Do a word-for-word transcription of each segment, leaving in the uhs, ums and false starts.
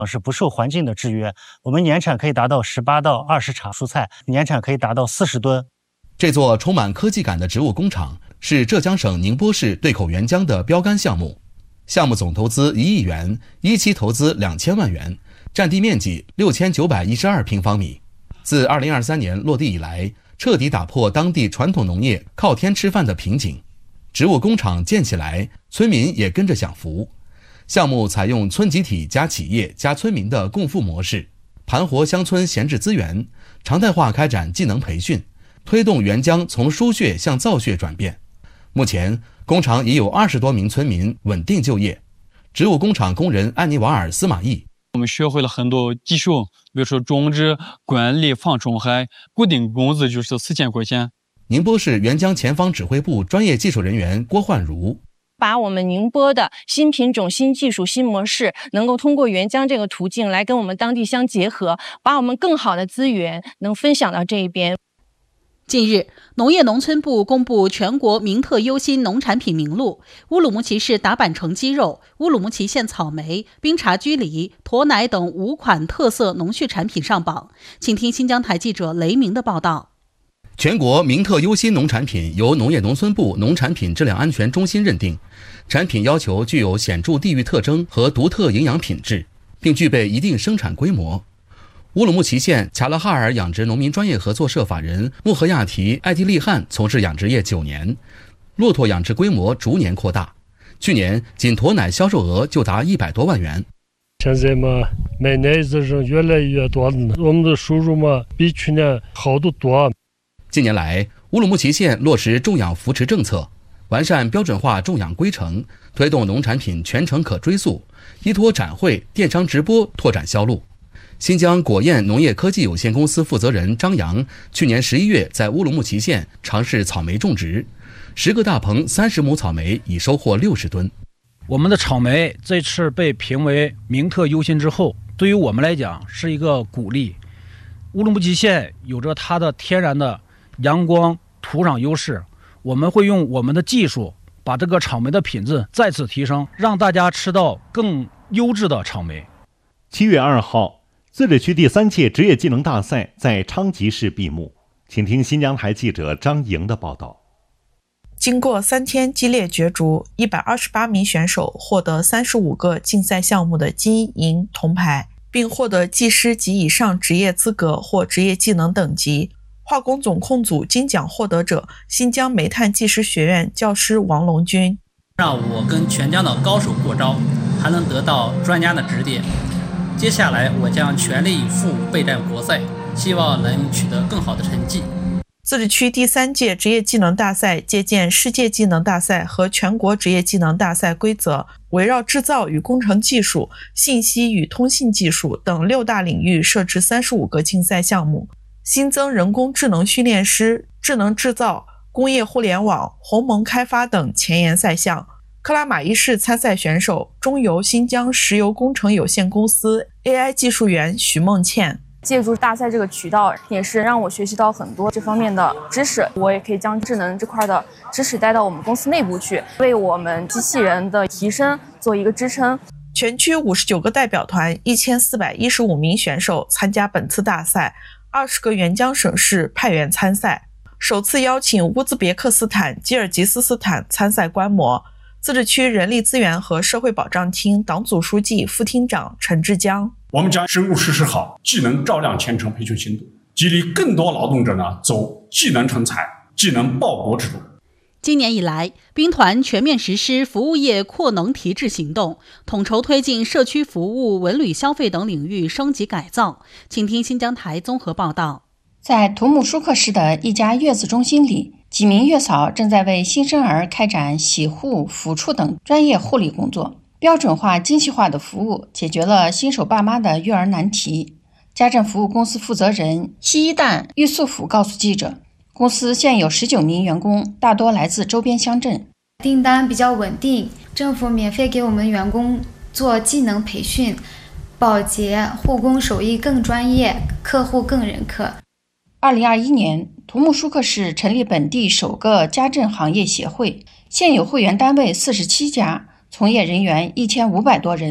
是不受环境的制约，我们年产可以达到十八到二十场蔬菜，年产可以达到四十吨。 这座充满科技感的植物工厂是浙江省宁波市对口原浆的标杆项目，项目总投资一亿元，一期投资两千万元，占地面积六千九百一十二平方米。自二零二三年落地以来，彻底打破当地传统农业靠天吃饭的瓶颈。植物工厂建起来，村民也跟着享福。项目采用村集体加企业加村民的共富模式，盘活乡村闲置资源，常态化开展技能培训，推动原浆从输血向造血转变。目前，工厂已有二十多名村民稳定就业。植物工厂工人安尼瓦尔·斯马义， 我们学会了很多技术，比如说种植、管理、防虫害，固定工资就是四千块钱。 宁波市原浆前方指挥部专业技术人员郭焕如， 把我们宁波的新品种、新技术、新模式，能够通过原浆这个途径来跟我们当地相结合，把我们更好的资源能分享到这一边。 近日，农业农村部公布全国名特优新农产品名录，乌鲁木齐市达坂城鸡肉、乌鲁木齐县草莓、冰茶居梨、驼奶等五款特色农畜产品上榜。请听新疆台记者雷鸣的报道。 全国名特优新农产品由农业农村部农产品质量安全中心认定，产品要求具有显著地域特征和独特营养品质，并具备一定生产规模。乌鲁木齐县恰勒哈尔养殖农民专业合作社法人穆合亚提艾蒂利汉从事养殖业九年，骆驼养殖规模逐年扩大，去年仅驼奶销售额就达一百多万元。 现在嘛，买奶子人越来越多了，我们的收入嘛比去年好得多。 近年来，乌鲁木齐县落实种养扶持政策，完善标准化种养规程，推动农产品全程可追溯，依托展会、电商直播拓展销路。新疆果燕农业科技有限公司负责人张扬去年十一月在乌鲁木齐县尝试草莓种植，十个大棚三十亩草莓已收获六十吨。 我们的草莓这次被评为名特优新之后，对于我们来讲是一个鼓励。乌鲁木齐县有着它的天然的阳光土壤优势，我们会用我们的技术把这个草莓的品质再次提升，让大家吃到更优质的草莓。 七月二号，自治区第三届职业技能大赛在昌吉市闭幕。请听新疆台记者张莹的报道。 经过三天激烈角逐，一百二十八名选手获得三十五个竞赛项目的金银铜牌，并获得技师及以上职业资格或职业技能等级。化工总控组金奖获得者新疆煤炭技师学院教师王龙军， 让我跟全疆的高手过招，还能得到专家的指点。接下来我将全力以赴备战国赛，希望能取得更好的成绩。 自治区第三届职业技能大赛借鉴世界技能大赛和全国职业技能大赛规则，围绕制造与工程技术、信息与通信技术等六大领域设置三十五个竞赛项目，新增人工智能训练师、智能制造、工业互联网、鸿蒙开发等前沿赛项。克拉玛依市参赛选手中油新疆石油工程有限公司 A I 技术员许梦倩， 借助大赛这个渠道，也是让我学习到很多这方面的知识，我也可以将智能这块的知识带到我们公司内部去，为我们机器人的提升做一个支撑。 全区五十九个代表团，一千四百一十五名选手参加本次大赛，二十个援疆省市派员参赛，首次邀请乌兹别克斯坦、吉尔吉斯斯坦参赛观摩。自治区人力资源和社会保障厅党组书记、副厅长陈志江， 我们将深入实施好技能照亮前程培训行动，激励更多劳动者呢走技能成才、技能报国之路。 今年以来，兵团全面实施服务业扩能提质行动，统筹推进社区服务、文旅消费等领域升级改造。请听新疆台综合报道。 在图木舒克市的一家月子中心里，几名月嫂正在为新生儿开展洗护、抚触等专业护理工作。标准化、精细化的服务解决了新手爸妈的育儿难题。家政服务公司负责人西一旦玉素甫告诉记者，公司现有十九名员工，大多来自周边乡镇。 订单比较稳定，政府免费给我们员工做技能培训，保洁、护工手艺更专业，客户更认可。 二零二一年，图木舒克市成立本地首个家政行业协会，现有会员单位四十七家，从业人员一千五百多人，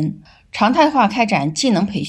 常态化开展技能培训。